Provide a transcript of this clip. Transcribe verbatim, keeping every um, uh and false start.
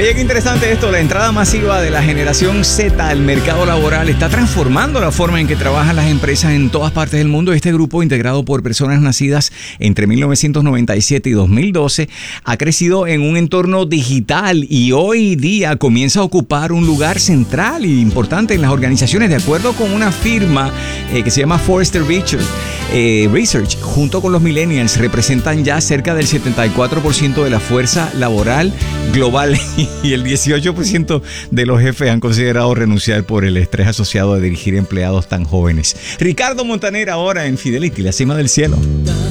Oye, qué interesante esto. La entrada masiva de la generación Z al mercado laboral está transformando la forma en que trabajan las empresas en todas partes del mundo. Este grupo, integrado por personas nacidas entre mil novecientos noventa y siete y dos mil doce, ha crecido en un entorno digital y hoy día comienza a ocupar un lugar central e importante en las organizaciones, de acuerdo con una firma eh, que se llama Forrester Research. Eh, Research, junto con los millennials, representan ya cerca del setenta y cuatro por ciento de la fuerza laboral global y el dieciocho por ciento de los jefes han considerado renunciar por el estrés asociado a dirigir empleados tan jóvenes. Ricardo Montaner ahora en Fidelity, la cima del cielo.